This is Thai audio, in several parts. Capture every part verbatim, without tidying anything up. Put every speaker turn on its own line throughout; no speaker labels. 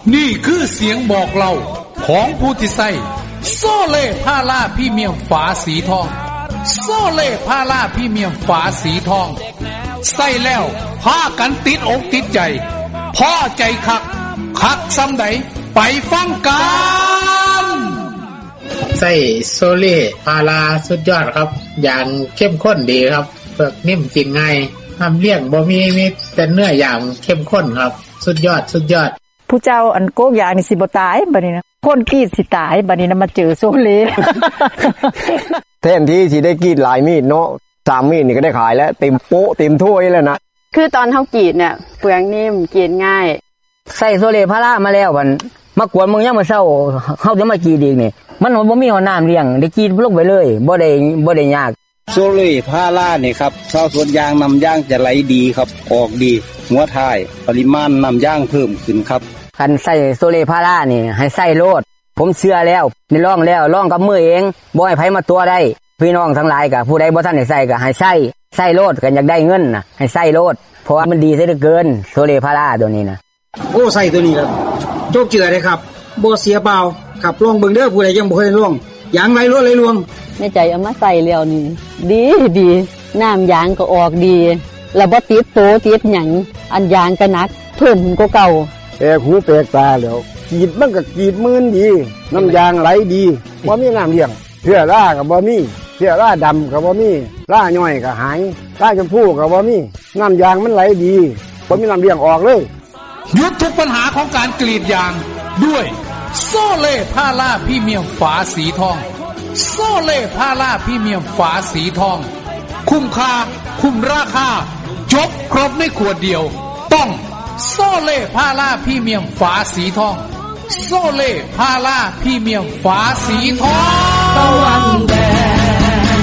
นี่คือเสียงบอกเล่าของผู้ที่ใส่โซเล่พาราพรีเมียมฝาสีทองโซเล่พาราพรีเมียมฝาสีทองใส่แล้วพากันติดอกติดใจพอใจคักคักซ้ำใดไปฟังกัน
ใส่โซเล่พาราสุดยอดครับอย่างเข้มข้นดีครับเปลือกนิ่มกินง่ายทำเลี้ยงบ่มีมีแต่เนื้ออย่างเข้มข้นครับสุดยอดสุดยอด
ผู้เจ้าอันโกกยานี่สิบ่ตายบัดนี้นะคนกรีดสิตายบัดนี้นะมาเจอโซเล่
แทนที่สิได้กรีดหลายมีดเนาะสามมีดนี่ก็ได้ขายแล้วเต็มโป๊ะเต็มถ้วยแล้วนะ
คือตอนเฮากรีดเนี่ยเปลือกนิ่มกรีดง่าย
ใส่โซเล่พารามาแล้วมันมากวนมึงยังมาเศร้าเฮาจะมากรีดอีกนี่มันบ่มีน้ำเลี้ยงได้กรีดลงไปเลยบ่ได้บ่ได้ยาก
โซเล่พารานี่ครับชาวสวนยางนำยางจะไหลดีครับออกดีหัวท้ายปริมาณนำยางเพิ่มขึ้นครับ
คันใส่โซเล่พารานี่ให้ใส่โลดผมเชื่อแล้วนี่ลองแล้วลองกับมือเองบ่ให้ไผมาตัวได้พี่น้องทั้งหลายก็ผู้ใดบ่ทันได้ใส่ก็ให้ใส่ใส่โลดกันอยากได้เงินน่ะให้ใส่โลดเพราะว่ามันดีซะเหลือเกินโซเล่พาราตัวนี้นะ
โอ้ใส่ตัวนี้แล้วโจกเจือเลยครับบ่เสียเปล่าขับลองเบิ่งเด้อผู้ใดยังบ่เคยลองยางไหลรั่วไหลรวง
ในใจเอามาใส่แล้วนี่ดีดีน้ำยางก็ออกดีแล้วบ่ติดโตติดหยังอันยางก็หนักเพิ่มกว่าเก่า
แปลกหูแปลกตาแล้วกรีดมันก็กรีดมืนดีน้ำยางไหลดีบ่มีน้ำเลี้ยงเสื้อราก็บ่มีเสื้อราดำก็บ่มีราย่อยก็หายราชมพูก็บ่มีน้ำยางมันไหลดีบ่มีน้ำเลี้ยงออกเลย
หยุดทุกปัญหาของการกรีดยางด้วยโซเล่พาราพรีเมียมฝาสีทองโซเล่พาราพรีเมียมฝาสีทองคุ้มค่าคุ้มราคาจบครบในขวดเดียวต้องโซเล่พาราพรีเมียมฝาสีทองโซเล่พาราพรีเมียมฝาสีทองตะวันแดง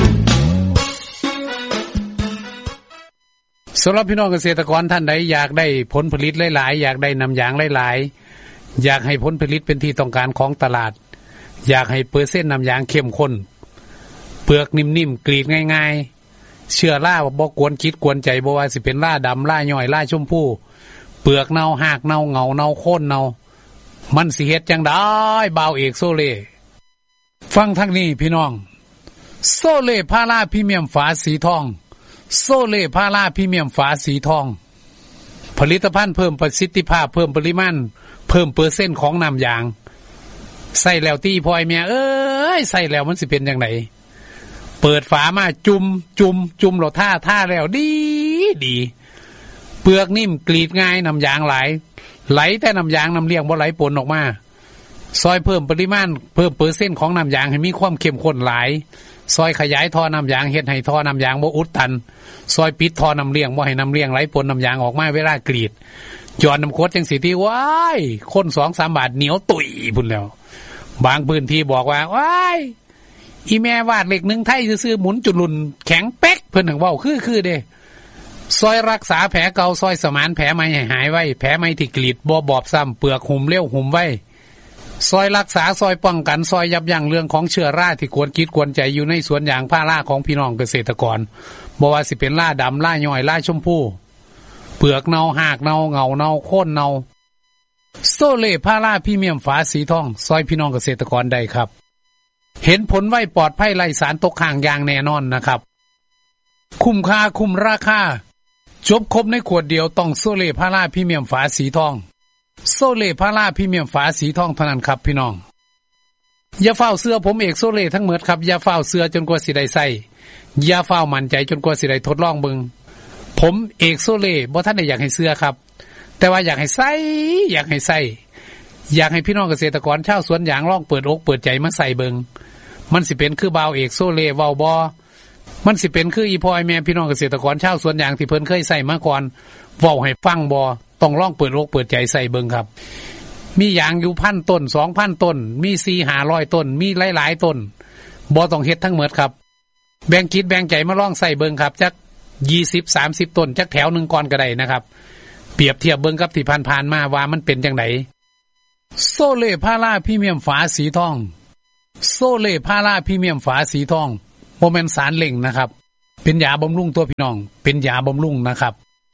สำหรับพี่น้องเกษตรกรท่านใดอยากได้ผลผลิตหลายๆอยากได้น้ำยางหลายๆอยากให้ผลผลิตเป็นที่ต้องการของตลาดอยากให้เปอร์เซ็นต์น้ำยางเข้มข้นเปลือกนิ่มๆกรีดง่ายๆเชื่อล่าบ่กวนคิดกวนใจบ่ว่าสิเป็นล่าดำล่าย่อยล่าชมพูเปลือกเน่าหากเน่าเงาเน่าโค่นเน่ามันสิเฮ็ดจังได้บ่าวเอกโซเล่ฟังทางนี้พี่น้องโซเล่พาราพรีเมียมฝาสีทองโซเล่พาราพรีเมียมฝาสีทองผลิตภัณฑ์เพิ่มประสิทธิภาพเพิ่มปริมาณเพิ่มเปอร์เซ็นต์ของน้ำยางใส่แล้วตีพอยเมียเอ้ยใส่แล้วมันสิเป็นจังไดเปิดฝามาจุ่มจุ่มจุ่มแล้วท่าท่าแล้วดีดีเปลือกนิ่มกรีดง่ายน้ำยางไหลไหลแต่น้ำยางน้ำเลี้ยงบ่ไหลปนออกมาซอยเพิ่มปริมาณเพิ่มเปอร์เซ็นต์ของน้ำยางให้มีความเข้มข้นหลายซอยขยายท่อน้ำยางเฮ็ดให้ท่อน้ำยางบ่อุดตันซอยปิดท่อน้ำเลี้ยงบ่ให้น้ำเลี้ยงไหลปนน้ำยางออกมาเวลากรีดจอดน้ำโคตรจังสิที่ว้ายคน สองสาม บาทเหนียวตุ๋ยพุ่นแล้วบางพื้นที่บอกว่าว้ายอีแม่วาดเหล็กหนึ่งไทยซื่อๆหมุนจุลุนแข็งเป๊กเพิ่นถึงเว้าคือๆเด้ซอยรักษาแผลเก่าซอยสมานแผลใหม่ให้หายไว้แผลใหม่ที่กรีดบ่บอบซ้ำเปลือกหุ่มเร็วหุ่มไว้ซอยรักษาซอยป้องกันซอยยับยั้งเรื่องของเชื้อราที่ควรคิดควรใจอยู่ในสวนยางพาราของพี่น้องเกษตรกรบ่ว่าสิเป็นล่าดำล่าย่อยล่าชมพูเปลือกเน่าหากเน่าเงาเน่าโค่นเน่าโซเล่พาราพรีเมียมฝาสีทองซอยพี่น้องเกษตรกรได้ครับเห็นผลไวปลอดภัยไร้สารตกค้างอย่างแน่นอนนะครับคุ้มค่าคุ้มราคาจบครบในขวดเดียวต้องโซเล่พาราพรีเมียมฝาสีทองโซเล่พาราพรีเมียมฝาสีทองเท่านั้นครับพี่น้องอย่าเฝ้าเสื้อผมเอกโซเล่ทั้งหมดครับอย่าเฝ้าเสื้อจนกว่าสิได้ใส่อย่าเฝ้ามั่นใจจนกว่าสิได้ทดลองเบิ่งผมเอกโซเล่บ่ทันได้อยากให้เสื้อครับแต่ว่าอยากให้ใส่อยากให้ใส่อยากให้พี่น้องเกษตรกรชาวสวนยางลองเปิดอกเปิดใจมาใส่เบิ่งมันสิเป็นคือบ่าวเอกโซเล่เว้าบ่มันสิเป็นคืออีพ่อไอ้แม่พี่น้องเกษตรกรชาวสวนยางที่เพิ่นเคยใส่มาก่อนเว้าให้ฟังบ่ต้องลองเปิดอกเปิดใจใส่เบิ่งครับมียางอยู่พันต้น สองพัน ต้นมี สี่ถึงห้าร้อย ต้นมีหลายๆต้นบ่ต้องเฮ็ดทั้งหมดครับแบ่งคิดแบ่งใจมาลองใส่เบิ่งครับจักยี่สิบ สามสิบ ต้นจักแถวนึงก่อนก็ได้นะครับเปรียบเทียบเบิ่งกับที่ผ่านๆมาว่ามันเป็นจังไดโซเล่พาราพรีเมียมฝาสีทองโซเล่พาราพรีเมียมฝาสีทองบ่แม่นสารเล่งนะครับเป็นยาบำรุงตัวพี่น้องเป็นยาบำรุงนะครับ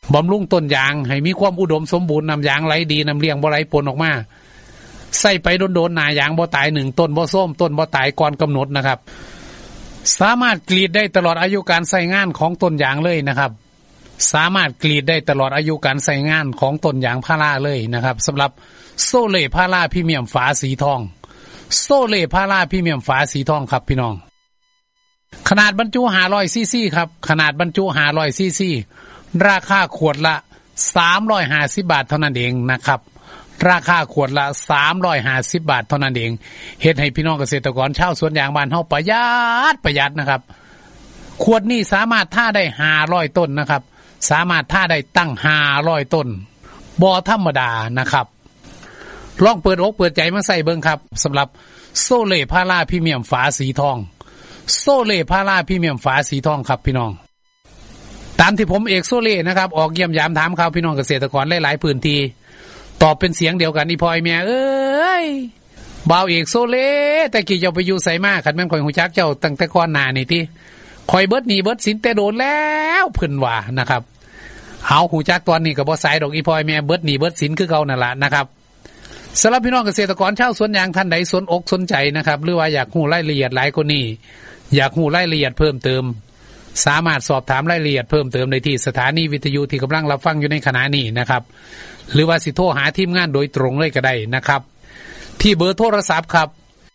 บำรุงต้นยางให้มีความอุดมสมบูรณ์น้ำยางไหลดีน้ำเลี้ยงบ่ไหลปนออกมาใส่ไปโดนๆหน้ายางบ่ตายหนึ่งต้นบ่ส้มต้นบ่ตายก่อนกำหนดนะครับสามารถกรีดได้ตลอดอายุการใช้งานของต้นยางเลยนะครับสามารถกรีดได้ตลอดอายุการใช้งานของต้นยางพาราเลยนะครับสำหรับโซเล่พาราพรีเมียมฝาสีทองโซเล่พาราพรีเมียมฝาสีทองครับพี่น้องขนาดบรรจุห้าร้อยซีซีครับขนาดบรรจุห้าร้อยซีซีราคาขวดละสามร้อยห้าสิบบาทเท่านั้นเองนะครับราคาขวดละสามร้อยห้าสิบบาทเท่านั้นเองเฮ็ดให้พี่น้องเกษตรกรชาวสวนยางบ้านเฮาประหยัดประหยัดนะครับขวดนี้สามารถท่าได้ห้าร้อยต้นนะครับสามารถท่าได้ตั้งห้าร้อยต้นบ่ธรรมดานะครับลองเปิดอกเปิดใจมาใส่เบิ่งครับสำหรับโซเล่พาราพรีเมียมฝาสีทองโซเล่พาราพรีเมียมฝาสีทองครับพี่น้องตามที่ผมเอกโซเล่นะครับออกเยี่ยมยามถามข่าวพี่น้องเกษตรกรหลายๆพื้นที่ตอบเป็นเสียงเดียวกันอีพอยแม่เอ้ยบ่าวเอกโซเล่แต่กี่เจ้าไปอยู่ไสมาคันแม่นข่อยฮู้จักเจ้าตั้งแต่ก่อนหน้านี่ติข่อยเบิดหนี้เบิดสินแต่โดนแล้วเพิ่นว่านะครับเอาฮู้จักตอนนี้ก็บ่สายดอกอีพอยแม่เบิดหนี้เบิดสินคือเก่านั่นล่ะนะครับสำหรับพี่น้องเกษตรกรชาวสวนยางท่านใดสนอกสนใจนะครับหรือว่าอยากรู้รายละเอียดหลายกว่านี้อยากรู้รายละเอียดเพิ่มเติมสามารถสอบถามรายละเอียดเพิ่มเติมได้ที่สถานีวิทยุที่กำลังรับฟังอยู่ในขณะนี้นะครับหรือว่าสิโทรหาทีมงานโดยตรงเลยก็ได้นะครับที่เบอร์โทรศัพท์ครับ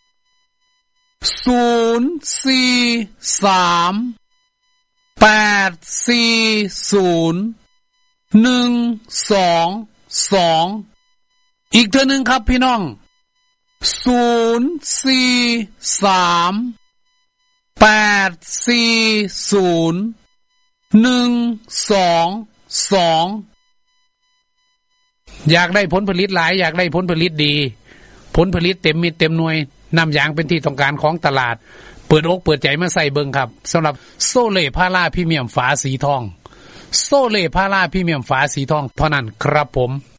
ศูนย์ สี่ สาม แปด สี่ ศูนย์ หนึ่ง สอง สองอีกเทื่อนึงครับพี่น้องศูนย์ สี่ สาม แปด สี่ ศูนย์ หนึ่ง สอง สองอยากได้ผลผลิตหลายอยากได้ผลผลิตดีผลผลิตเต็มมิตรเต็มหน่วยน้ำยางเป็นที่ต้องการของตลาดเปิดอกเปิดใจมาใส่เบิ่งครับสำหรับโซเล่พาราพรีเมียมฝาสีทองโซเล่พาราพรีเมียมฝาสีทองเท่านั้นครับผม